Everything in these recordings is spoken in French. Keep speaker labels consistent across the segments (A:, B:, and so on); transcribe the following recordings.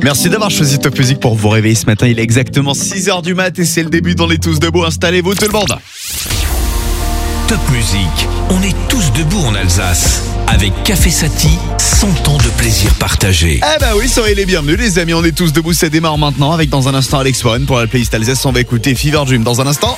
A: Merci d'avoir choisi Top Music pour vous réveiller ce matin. Il est exactement 6h du mat et c'est le début dans les Tous Debout. Installez-vous tout le monde.
B: Top Music, on est tous debout en Alsace. Avec Café Sati, 100 ans de plaisir partagé.
A: Eh bah oui, soyez les bienvenus les amis, on est tous debout, ça démarre maintenant avec dans un instant Alex Warren pour la playlist Alsace. On va écouter Fever Dream dans un instant.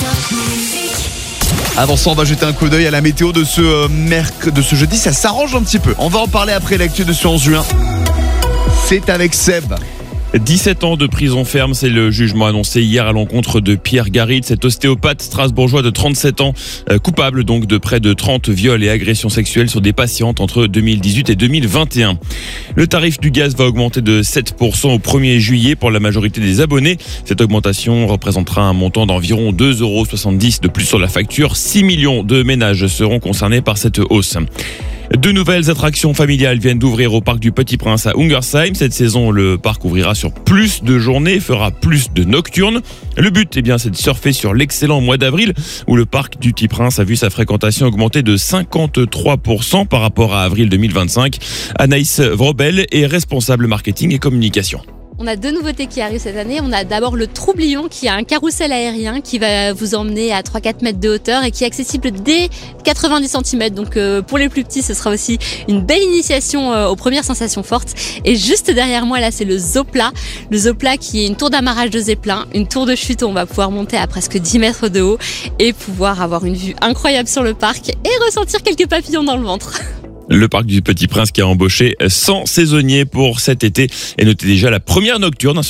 A: Avant ça, on va jeter un coup d'œil à la météo de ce jeudi, ça s'arrange un petit peu. On va en parler après l'actu de ce 11 juin. C'est avec Seb.
C: 17 ans de prison ferme, c'est le jugement annoncé hier à l'encontre de Pierre Garride, cet ostéopathe strasbourgeois de 37 ans, coupable donc de près de 30 viols et agressions sexuelles sur des patientes entre 2018 et 2021. Le tarif du gaz va augmenter de 7% au 1er juillet pour la majorité des abonnés. Cette augmentation représentera un montant d'environ 2,70 € de plus sur la facture. 6 millions de ménages seront concernés par cette hausse. Deux nouvelles attractions familiales viennent d'ouvrir au parc du Petit Prince à Ungersheim. Cette saison, le parc ouvrira sur plus de journées, fera plus de nocturnes. Le but, c'est de surfer sur l'excellent mois d'avril où le parc du Petit Prince a vu sa fréquentation augmenter de 53% par rapport à avril 2025. Anaïs Vrobel est responsable marketing et communication.
D: On a deux nouveautés qui arrivent cette année. On a d'abord le Troublion qui a un carrousel aérien qui va vous emmener à 3-4 mètres de hauteur et qui est accessible dès 90 cm. Donc pour les plus petits, ce sera aussi une belle initiation aux premières sensations fortes. Et juste derrière moi, là, c'est le Zopla. Le Zopla qui est une tour d'amarrage de zeppelin, une tour de chute où on va pouvoir monter à presque 10 mètres de haut et pouvoir avoir une vue incroyable sur le parc et ressentir quelques papillons dans le ventre.
C: Le parc du Petit Prince qui a embauché 100 saisonniers pour cet été et notez déjà la première nocturne